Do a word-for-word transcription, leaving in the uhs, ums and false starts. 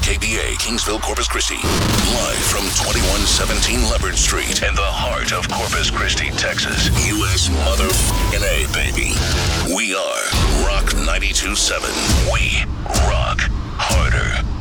K B A, Kingsville, Corpus Christi. Live from twenty-one seventeen Leopard Street in the heart of Corpus Christi, Texas. U S motherfucking A, baby. We are Rock ninety-two point seven. We rock harder.